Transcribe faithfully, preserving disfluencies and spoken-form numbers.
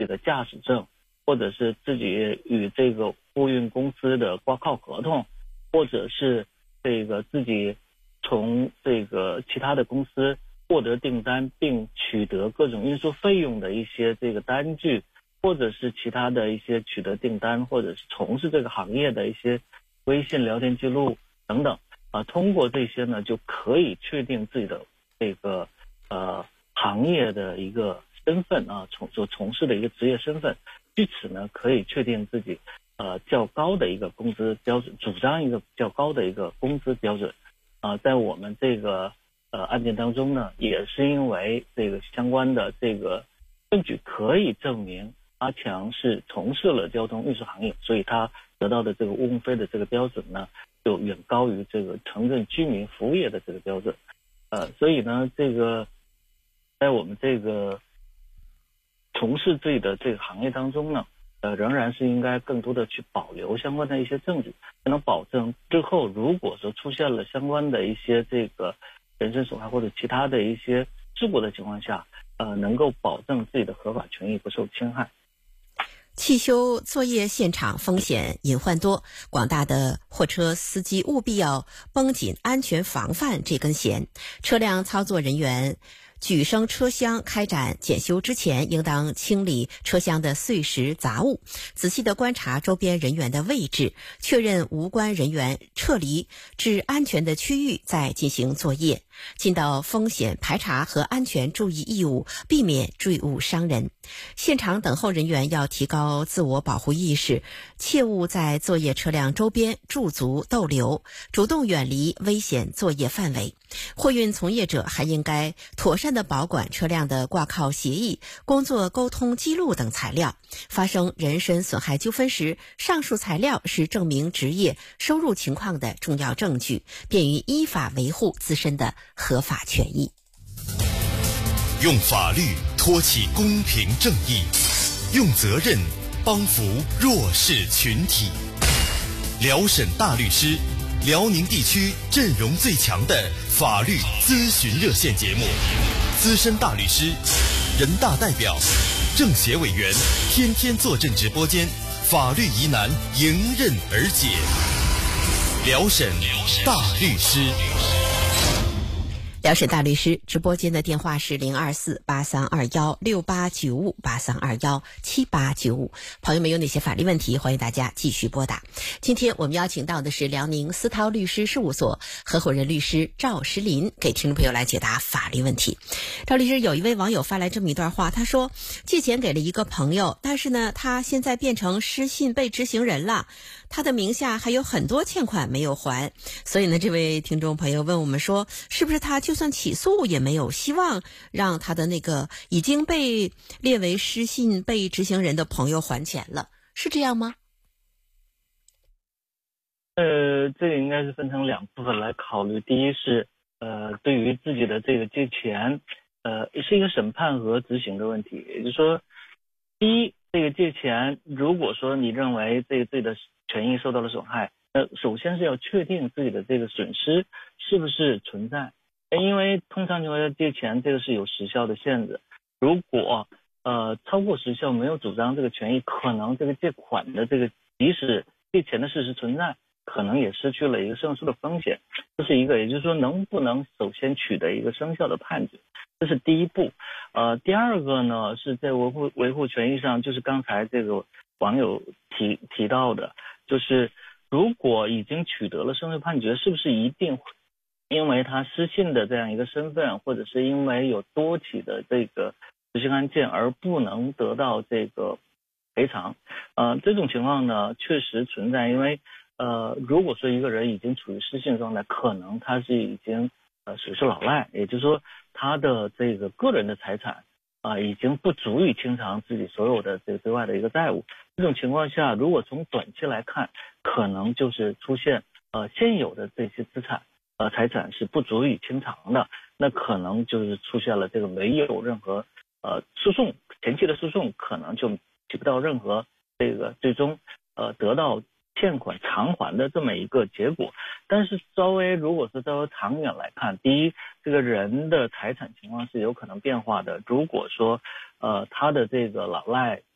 个驾驶证，或者是自己与这个货运公司的挂靠合同，或者是这个自己从这个其他的公司获得订单并取得各种运输费用的一些这个单据，或者是其他的一些取得订单或者是从事这个行业的一些微信聊天记录等等啊，通过这些呢就可以确定自己的这个呃行业的一个身份啊，从所从事的一个职业身份，据此呢可以确定自己呃较高的一个工资标准，主张一个较高的一个工资标准啊，在我们这个呃案件当中呢，也是因为这个相关的这个证据可以证明阿强是从事了交通运输行业，所以他得到的这个误工费的这个标准呢，就远高于这个城镇居民服务业的这个标准。呃，所以呢，这个在我们这个从事自己的这个行业当中呢，呃，仍然是应该更多的去保留相关的一些证据，才能保证之后如果说出现了相关的一些这个人身损害或者其他的一些事故的情况下，呃，能够保证自己的合法权益不受侵害。 汽修作业现场风险隐患多，广大的货车司机务必要绷紧安全防范这根弦。车辆操作人员举升车厢开展检修之前，应当清理车厢的碎石杂物，仔细地观察周边人员的位置，确认无关人员撤离至安全的区域，再进行作业，尽到风险排查和安全注意义务，避免坠物伤人。现场等候人员要提高自我保护意识，切勿在作业车辆周边驻足逗留，主动远离危险作业范围。货运从业者还应该妥善地保管车辆的挂靠协议、工作沟通记录等材料。发生人身损害纠纷时，上述材料是证明职业收入情况的重要证据，便于依法维护自身的合法权益。 用法律托起公平正义，用责任帮扶弱势群体。辽沈大律师，辽宁地区阵容最强的法律咨询热线节目，资深大律师、人大代表、政协委员天天坐镇直播间，法律疑难迎刃而解。辽沈大律师。 辽沈大律师直播间的电话是零二四八三二幺六八九五八三二幺七八九五，朋友们有哪些法律问题，欢迎大家继续拨打。今天我们邀请到的是辽宁思涛律师事务所合伙人律师赵石林，给听众朋友来解答法律问题。赵律师，有一位网友发来这么一段话，他说借钱给了一个朋友，但是呢他现在变成失信被执行人了，他的名下还有很多欠款没有还，所以呢这位听众朋友问我们说，是不是他就算起诉也没有希望让他的那个已经被列为失信被执行人的朋友还钱了，是这样吗？ 呃，这个应该是分成两部分来考虑。第一是呃，对于自己的这个借钱，呃，是一个审判和执行的问题。也就是说，第一，这个借钱，如果说你认为这个自己的权益受到了损害，那首先是要确定自己的这个损失是不是存在。因为通常情况下借钱这个是有时效的限制，如果呃超过时效没有主张这个权益，可能这个借款的这个即使借钱的事实存在，可能也失去了一个胜诉的风险。这是一个，也就是说能不能首先取得一个生效的判决，这是第一步。呃，第二个呢是在维护维护权益上，就是刚才这个网友提提到的，就是如果已经取得了胜诉判决，是不是一定因为他失信的这样一个身份，或者是因为有多起的这个执行案件而不能得到这个赔偿？呃，这种情况呢确实存在，因为呃，如果说一个人已经处于失信状态，可能他是已经呃属于是老赖，也就是说他的这个个人的财产啊、呃、已经不足以清偿自己所有的这个对外的一个债务。这种情况下，如果从短期来看，可能就是出现呃现有的这些资产呃，财产是不足以清偿的，那可能就是出现了这个没有任何呃诉讼，前期的诉讼可能就起不到任何这个最终呃得到欠款偿还的这么一个结果。但是稍微如果是稍微长远来看，第一，这个人的财产情况是有可能变化的。如果说呃他的这个老赖